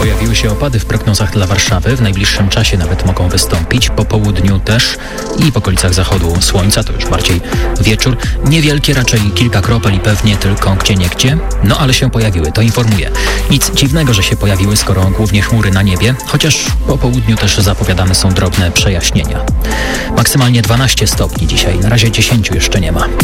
Pojawiły się opady w prognozach dla Warszawy. W najbliższym czasie nawet mogą wystąpić. Po południu też i w okolicach zachodu słońca, to już bardziej wieczór. Niewielkie, raczej kilka kropel i pewnie tylko gdzieniegdzie. No ale się pojawiły, to informuję. Nic dziwnego, że się pojawiły, skoro głównie chmury na niebie, chociaż po południu też zapowiadane są drobne przejaśnienia. Maksymalnie 12 stopni dzisiaj, na razie 10 jeszcze nie ma.